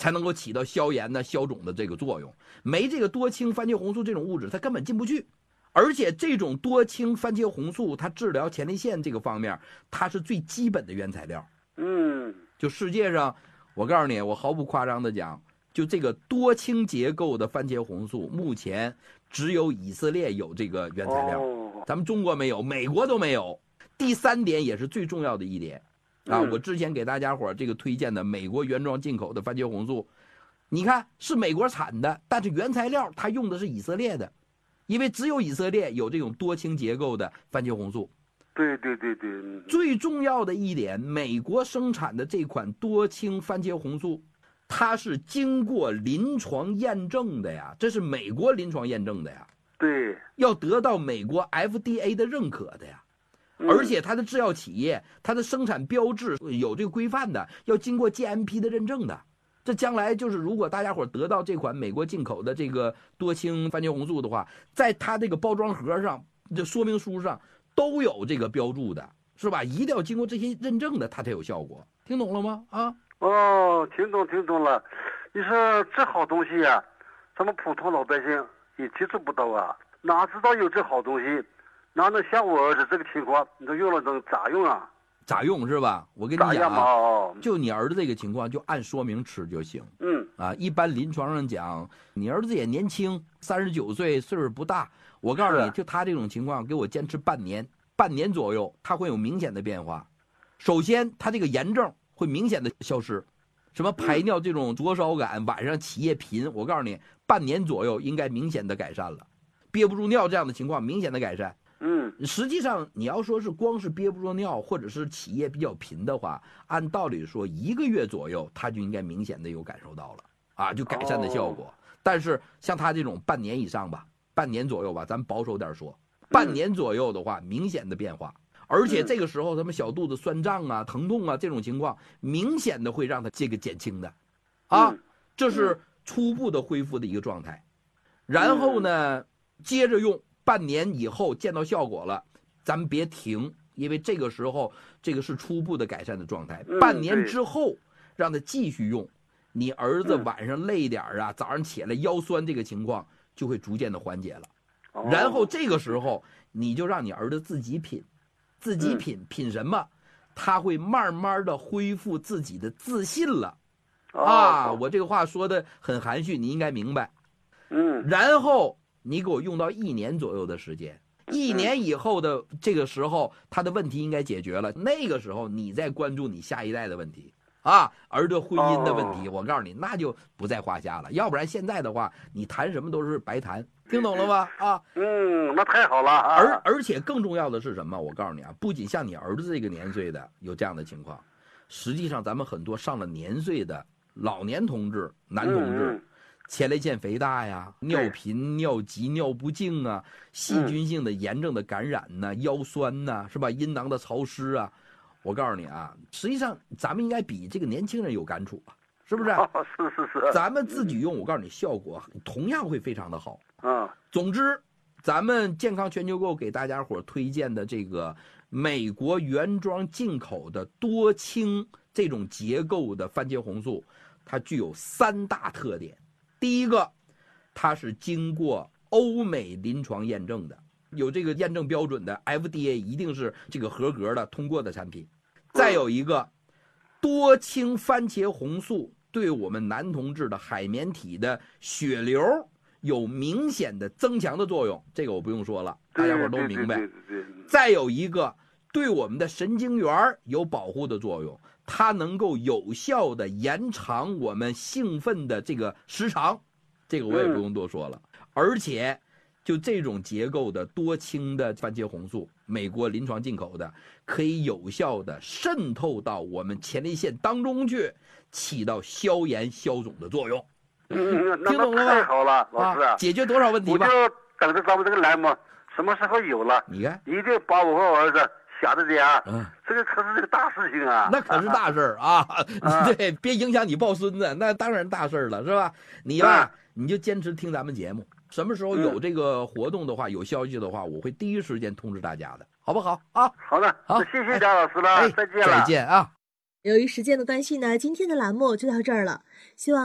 才能够起到消炎呢、消肿的这个作用。没这个多氢番茄红素这种物质，它根本进不去。而且这种多氢番茄红素，它治疗前列腺这个方面，它是最基本的原材料。就世界上，我告诉你，我毫不夸张的讲，就这个多氢结构的番茄红素，目前只有以色列有这个原材料，咱们中国没有，美国都没有。第三点也是最重要的一点啊，我之前给大家伙这个推荐的美国原装进口的番茄红素，你看是美国产的，但是原材料它用的是以色列的，因为只有以色列有这种多氢结构的番茄红素。 对。 最重要的一点，美国生产的这款多氢番茄红素，它是经过临床验证的呀，这是美国临床验证的呀。 对， 要得到美国 FDA 的认可的呀。而且它的制药企业，它的生产标志有这个规范的，要经过 GMP 的认证的。这将来就是如果大家伙得到这款美国进口的这个多氢番茄红素的话，在它这个包装盒上、这说明书上都有这个标注的，是吧？一定要经过这些认证的，它才有效果。听懂了吗？啊？ 听懂了。你说这好东西呀，咱们普通老百姓也接触不到啊，哪知道有这好东西，哪能像我儿子这个情况，你说用了能咋用啊？ 咋用是吧？我跟你讲啊，就你儿子这个情况，就按说明吃就行。一般临床上讲，你儿子也年轻，39岁，岁数不大。我告诉你，就他这种情况，给我坚持半年左右，他会有明显的变化。首先，他这个炎症会明显的消失，什么排尿这种灼烧感，晚上起夜频，我告诉你，半年左右应该明显的改善了。憋不住尿这样的情况明显的改善。实际上你要说是光是憋不住尿或者是起夜比较频的话，按道理说1个月左右他就应该明显的有感受到了啊，就改善的效果。但是像他这种半年以上吧，半年左右吧，咱们保守点说，半年左右的话明显的变化，而且这个时候他们小肚子酸胀啊、疼痛啊这种情况明显的会让他这个减轻的啊，这是初步的恢复的一个状态。然后呢接着用，半年以后见到效果了，咱们别停，因为这个时候这个是初步的改善的状态。半年之后让他继续用，你儿子晚上累点啊，早上起来腰酸这个情况就会逐渐的缓解了。然后这个时候你就让你儿子自己品品什么，他会慢慢的恢复自己的自信了。我这个话说的很含蓄，你应该明白。然后你给我用到1年左右的时间，1年以后的这个时候，他的问题应该解决了。那个时候你再关注你下一代的问题啊，儿子婚姻的问题，我告诉你，那就不在话下了。要不然现在的话，你谈什么都是白谈，听懂了吗？ 那太好了啊。 而且更重要的是什么？我告诉你啊，不仅像你儿子这个年岁的有这样的情况，实际上咱们很多上了年岁的老年同志、男同志。前列腺肥大呀，尿频、尿急、尿不尽啊，细菌性的炎症的感染呐，腰酸呐，是吧？阴囊的潮湿啊，我告诉你啊，实际上咱们应该比这个年轻人有感触啊，是不是？ 是。 咱们自己用，我告诉你，效果同样会非常的好。总之，咱们健康全球购给大家伙推荐的这个美国原装进口的多氢这种结构的番茄红素，它具有3大特点。第一个，它是经过欧美临床验证的，有这个验证标准的 FDA 一定是这个合格的通过的产品。再有一个，多氢番茄红素对我们男同志的海绵体的血流有明显的增强的作用，这个我不用说了，大家伙都明白。再有一个，对我们的神经元有保护的作用，它能够有效的延长我们兴奋的这个时长，这个我也不用多说了。而且就这种结构的多氢的番茄红素，美国临床进口的，可以有效的渗透到我们前列腺当中去，起到消炎消肿的作用。听懂了吗？ 太好了，老师解决多少问题吧？ 我就等着咱们这个栏目什么时候有了， 你看一定把我和我儿子想着点啊。这个可是这个大事情啊。 那可是大事啊。对，别影响你抱孙子，那当然大事了，是吧？你吧，你就坚持听咱们节目，什么时候有这个活动的话，有消息的话，我会第一时间通知大家的，好不好啊？ 好的，好，谢谢贾老师了，再见了。 再见啊。 由于时间的关系呢，今天的栏目就到这儿了，希望